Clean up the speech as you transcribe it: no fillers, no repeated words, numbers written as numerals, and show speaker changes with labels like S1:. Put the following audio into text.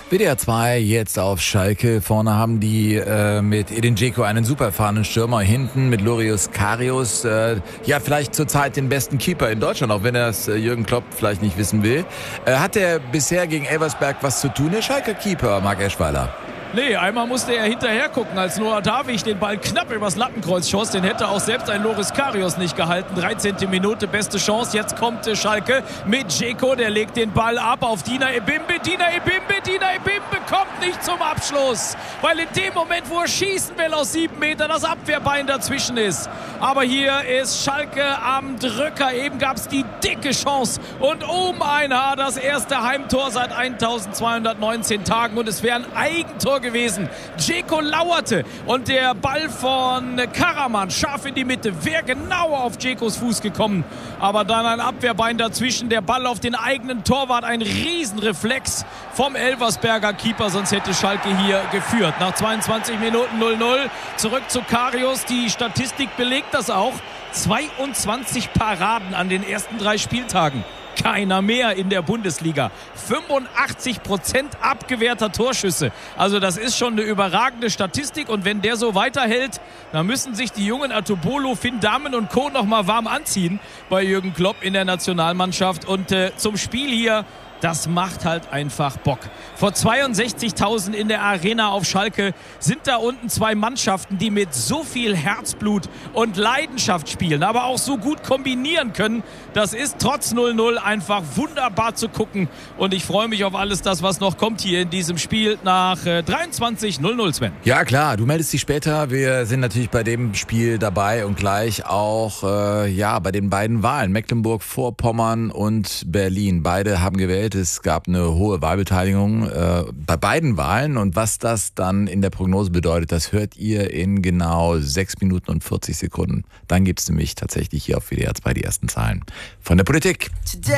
S1: WDR 2 jetzt auf Schalke. Vorne haben die mit Edin Dzeko einen super erfahrenen Stürmer. Hinten mit Loris Karius, ja vielleicht zurzeit den besten Keeper in Deutschland, auch wenn das Jürgen Klopp vielleicht nicht wissen will. Hat er bisher gegen Elversberg was zu tun, der Schalker Keeper, Marc Eschweiler?
S2: Nee, einmal musste er hinterher gucken, als Noah Davig den Ball knapp übers Lattenkreuz schoss. Den hätte auch selbst ein Loris Karius nicht gehalten. 13. Minute, beste Chance. Jetzt kommt Schalke mit Dzeko. Der legt den Ball ab auf Dina Ebimbe. Dina Ebimbe kommt nicht zum Abschluss. Weil in dem Moment, wo er schießen will aus 7 Metern, das Abwehrbein dazwischen ist. Aber hier ist Schalke am Drücker. Eben gab es die dicke Chance. Und ein Haar, das erste Heimtor seit 1219 Tagen. Und es wäre ein Eigentor gewesen. Dzeko lauerte und der Ball von Karaman scharf in die Mitte. Wäre genau auf Dzekos Fuß gekommen. Aber dann ein Abwehrbein dazwischen. Der Ball auf den eigenen Torwart. Ein Riesenreflex vom Elversberger Keeper. Sonst hätte Schalke hier geführt. Nach 22 Minuten 0-0. Zurück zu Karius. Die Statistik belegt das auch. 22 Paraden an den ersten 3 Spieltagen. Keiner mehr in der Bundesliga. 85% abgewehrter Torschüsse. Also das ist schon eine überragende Statistik. Und wenn der so weiterhält, dann müssen sich die jungen Atobolo, Finn Dahmen und Co. noch mal warm anziehen bei Jürgen Klopp in der Nationalmannschaft. Und zum Spiel hier, das macht halt einfach Bock. Vor 62.000 in der Arena auf Schalke sind da unten 2 Mannschaften, die mit so viel Herzblut und Leidenschaft spielen, aber auch so gut kombinieren können. Das ist trotz 0-0 einfach wunderbar zu gucken. Und ich freue mich auf alles das, was noch kommt hier in diesem Spiel nach 23:00, Sven.
S1: Ja klar, du meldest dich später. Wir sind natürlich bei dem Spiel dabei und gleich auch bei den beiden Wahlen. Mecklenburg-Vorpommern und Berlin. Beide haben gewählt. Es gab eine hohe Wahlbeteiligung bei beiden Wahlen. Und was das dann in der Prognose bedeutet, das hört ihr in genau 6 Minuten und 40 Sekunden. Dann gibt es nämlich tatsächlich hier auf WDR 2 die ersten Zahlen von der Politik.